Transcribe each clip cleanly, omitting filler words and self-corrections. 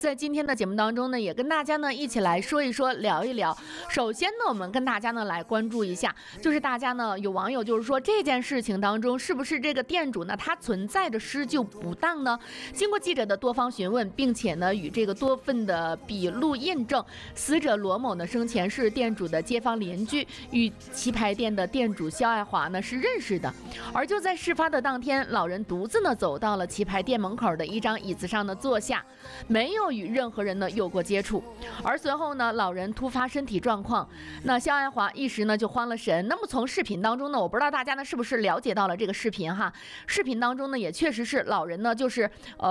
在今天的节目当中呢，也跟大家呢一起来说一说、聊一聊。首先呢，我们跟大家呢来关注一下，就是大家呢有网友就是说这件事情当中，是不是这个店主呢他存在着施救不当呢？经过记者的多方询问，并且呢与这个多份的笔录印证，死者罗某呢生前是店主的街坊邻居，与棋牌店的店主肖爱华呢是认识的。而就在事发的当天，老人独自呢走到了棋牌店门口的一张椅子上呢坐下，没有与任何人呢有过接触。而随后呢，老人突发身体状况，那肖爱华一时呢就慌了神。那么从视频当中呢，我不知道大家呢是不是了解到了这个视频哈？视频当中呢也确实是老人呢就是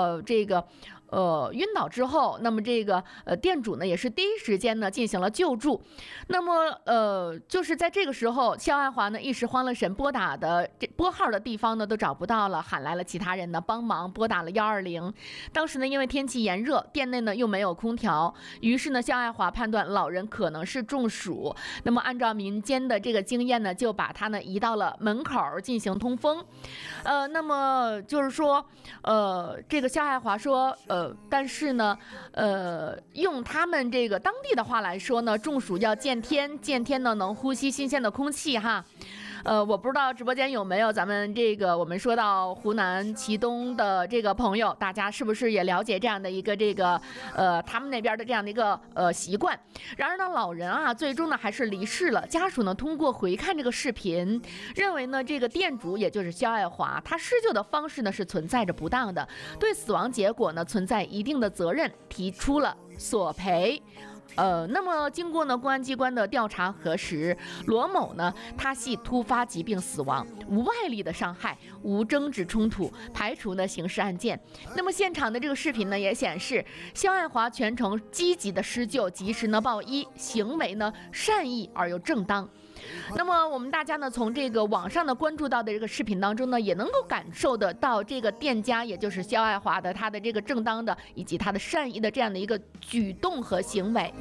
晕倒之后，那么这个店主呢也是第一时间呢进行了救助。那么就是在这个时候，肖爱华呢一时慌了神，拨号的地方呢都找不到了，喊来了其他人呢帮忙，拨打了120。当时呢因为天气炎热，店内呢又没有空调，于是呢肖爱华判断老人可能是中暑，那么按照民间的这个经验呢，就把他呢移到了门口进行通风。那么就是说这个肖爱华说但是呢用他们这个当地的话来说呢，中暑要见天，见天呢能呼吸新鲜的空气哈。我不知道直播间有没有咱们这个我们说到湖南祁东的这个朋友，大家是不是也了解这样的一个这个他们那边的这样的一个习惯？然而呢，老人啊最终呢还是离世了。家属呢通过回看这个视频，认为呢这个店主也就是肖爱华，他施救的方式呢是存在着不当的，对死亡结果呢存在一定的责任，提出了索赔。那么经过呢公安机关的调查核实，罗某呢他系突发疾病死亡，无外力的伤害，无争执冲突，排除呢刑事案件。那么现场的这个视频呢也显示，肖爱华全程积极的施救，及时呢报医，行为呢善意而又正当。那么我们大家呢从这个网上呢关注到的这个视频当中呢，也能够感受得到这个店家也就是肖爱华的他的这个正当的以及他的善意的这样的一个举动和行为。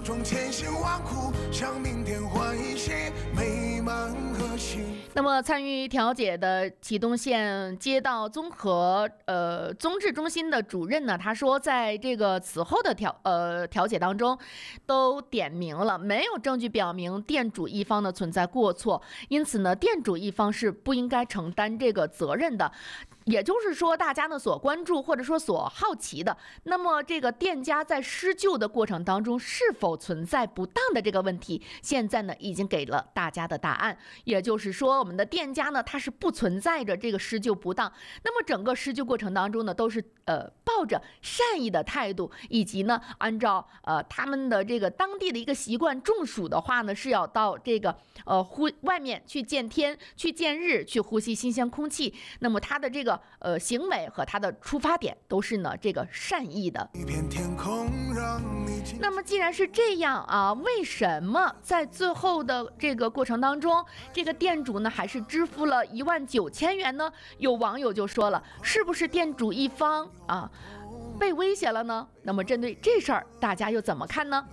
那么参与调解的祁东县街道综治中心的主任呢，他说在这个此后的调解当中都点明了，没有证据表明店主一方呢存在过错，因此呢店主一方是不应该承担这个责任的。也就是说，大家呢所关注或者说所好奇的，那么这个店家在施救的过程当中是否存在不当的这个问题，现在呢已经给了大家的答案。也就是说，我们的店家呢它是不存在着这个施救不当，那么整个施救过程当中呢都是抱着善意的态度，以及呢按照他们的这个当地的一个习惯，中暑的话呢是要到这个外面去见天，去见日，去呼吸新鲜空气。那么他的这个行为和他的出发点都是呢这个善意的。那么既然是这样啊，为什么在最后的这个过程当中，这个店主呢还是支付了19000元呢？有网友就说了，是不是店主一方啊被威胁了呢？那么针对这事儿，大家又怎么看呢？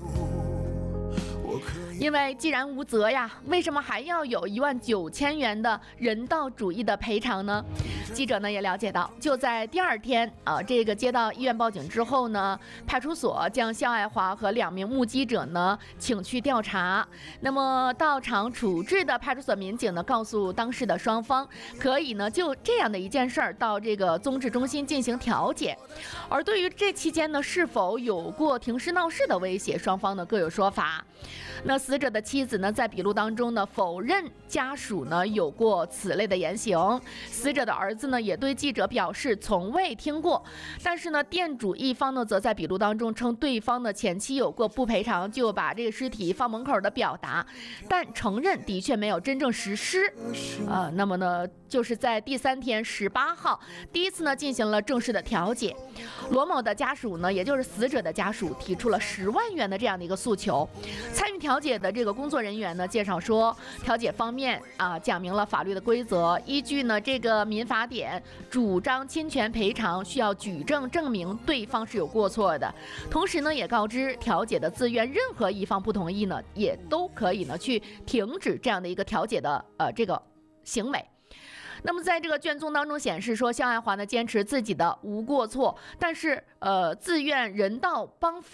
因为既然无责呀，为什么还要有19000元的人道主义的赔偿呢？记者呢也了解到，就在第二天这个接到医院报警之后呢，派出所将肖爱华和2名目击者呢请去调查。那么到场处置的派出所民警呢告诉当事的双方，可以呢就这样的一件事儿到这个综治中心进行调解。而对于这期间呢是否有过停尸闹事的威胁，双方呢各有说法。那死者的妻子呢在笔录当中呢否认家属呢有过此类的言行，死者的儿子呢也对记者表示从未听过。但是呢店主一方呢则在笔录当中称对方的前妻有过不赔偿就把这个尸体放门口的表达，但承认的确没有真正实施。那么呢就是在第3天18号第一次呢进行了正式的调解。罗某的家属呢也就是死者的家属提出了10万元的这样的一个诉求。参与调解的这个工作人员呢介绍说，调解方面讲明了法律的规则，依据呢这个民法典主张侵权赔偿需要举证证明对方是有过错的，同时呢也告知调解的自愿任何一方不同意呢也都可以呢去停止这样的一个调解的这个行为。那么在这个卷宗当中显示说，肖爱华呢坚持自己的无过错，但是自愿人道帮扶